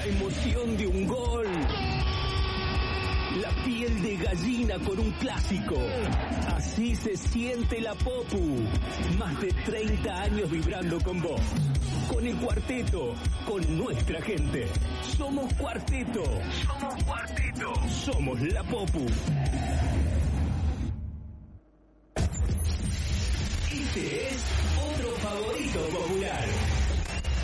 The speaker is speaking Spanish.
la emoción de un gol, la piel de gallina con un clásico. Así se siente la Popu. Más de 30 años vibrando con vos. Con el cuarteto, con nuestra gente. Somos cuarteto. Somos cuarteto. Somos la Popu. Este es otro favorito popular.